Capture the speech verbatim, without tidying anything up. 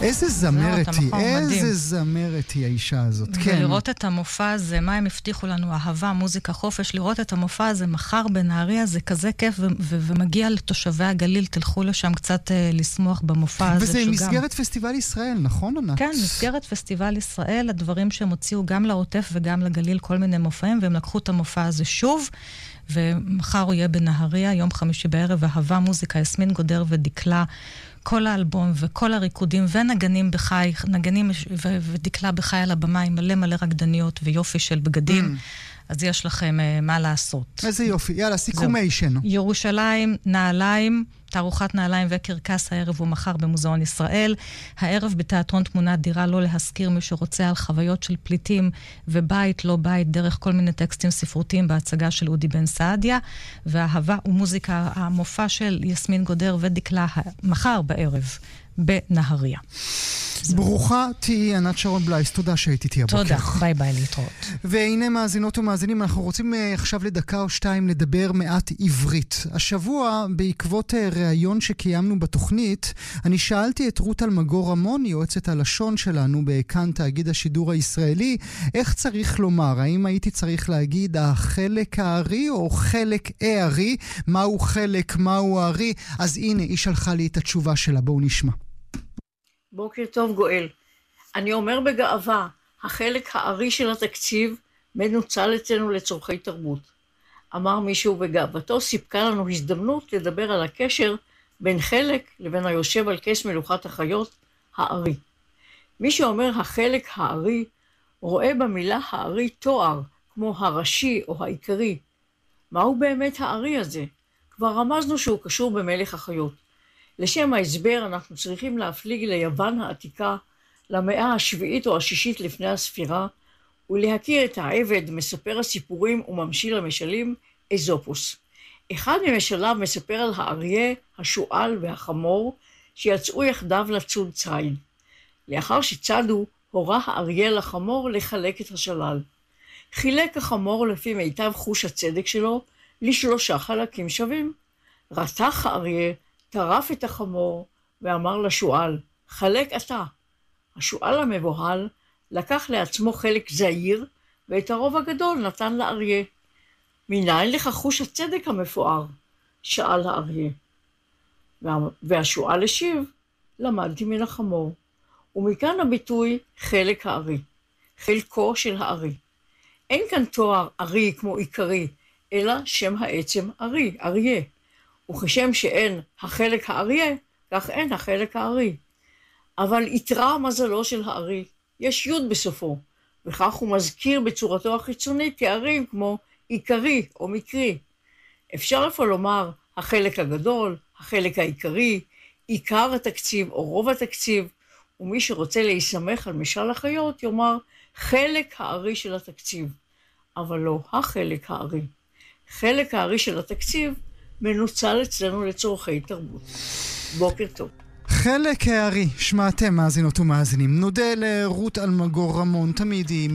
איזה זמרת היא, איזה זמרת היא האישה הזאת. ולראות את המופע הזה, מה הם הבטיחו לנו, אהבה, מוזיקה, חופש, לראות את המופע הזה מחר בנהריה, זה כזה כיף, ומגיע לתושבי הגליל, תלכו לשם קצת לשמוח במופע הזה. וזה מסגרת פסטיבל ישראל, נכון ענת? כן, מסגרת פסטיבל ישראל, הדברים שהם הוציאו גם לעוטף וגם לגליל, כל מיני מופעים, והם לקחו את המופע הזה שוב, ומחר הוא יהיה בנהריה, יום חמישי בערב, אהבה, מוזיקה, יסמין גודר ודקלה, כל האלבום וכל הריקודים ונגנים בחי, נגנים ו- ודקלה בחי על הבמה עם מלא מלא רקדניות ויופי של בגדים. Mm. אז יש לכם uh, מה לעשות. איזה יופי. יאללה, סיכומיישן. ירושלים, נעליים, תערוכת נעליים וקרקס הערב ומחר במוזיאון ישראל. הערב בתיאטרון תמונת דירה, לא להזכיר מי שרוצה על חוויות של פליטים ובית לא בית, דרך כל מיני טקסטים ספרותיים בהצגה של אודי בן סעדיה. והאהבה ומוזיקה, המופע של יסמין גודר ודקלה מחר בערב בנהריה. ברוכה תהי ענת שרון בלייס, תודה שהייתי איתי הבוקר. תודה, ביי ביי, להתראות. והנה מאזינות ומאזינים, אנחנו רוצים עכשיו לדקה או שתיים לדבר מעט עברית. השבוע, בעקבות ראיון שקיימנו בתוכנית, אני שאלתי את רות אלמגור רמון, יועצת הלשון שלנו בכאן תאגיד השידור הישראלי, איך צריך לומר, האם הייתי צריך להגיד החלק הארי או חלק הארי, מהו חלק, מהו הארי, אז הנה, היא שלחה לי את התשובה שלה, בואו נשמע. בוקר טוב גואל. אני אומר בגאווה, החלק הארי של התקציב מנוצל אצלנו לצורכי תרבות. אמר מישהו בגאוותו, סיפקה לנו הזדמנות לדבר על הקשר בין חלק לבין היושב על כס מלוכת החיות, הארי. מי שאומר החלק הארי, רואה במילה הארי תואר, כמו הראשי או העיקרי. מהו באמת הארי הזה? כבר רמזנו שהוא קשור במלך החיות. לשם ההסבר אנחנו צריכים להפליג ליוון העתיקה, למאה השביעית או השישית לפני הספירה, ולהכיר את העבד, מספר הסיפורים וממשיל המשלים, אזופוס. אחד ממשליו מספר על האריה, השועל והחמור, שיצאו יחדיו לצוד ציד. לאחר שצדו, הורה האריה לחמור לחלק את השלל. חילק החמור לפי מיטב חוש הצדק שלו, לשלושה חלקים שווים. רתח האריה, טרף את החמור ואמר לשועל, חלק אתה. השועל המבוהל לקח לעצמו חלק זעיר, ואת הרוב הגדול נתן לאריה. מניין לך חוש הצדק המפואר? שאל האריה. והשועל השיב, למדתי מן החמור. ומכאן הביטוי חלק הארי, חלקו של הארי. אין כאן תואר ארי כמו עיקרי, אלא שם העצם ארי, אריה. וכשם שאין החלק האריה, כך אין החלק הארי. אבל יתרה מזלו של הארי, יש י' בסופו, וכך הוא מזכיר בצורתו החיצונית תארים כמו עיקרי או מקרי. אפשר אפוא לומר החלק הגדול, החלק העיקרי, עיקר התקציב או רוב התקציב, ומי שרוצה להיסמך על משל החיות יאמר חלק הארי של התקציב, אבל לא החלק הארי. חלק הארי של התקציב מנוצל אצלנו לצורכי תרבות. בוקר טוב. חלק הארי, שמעתם מאזינות ומאזינים. נודה לרות אלמגור רמון, תמיד היא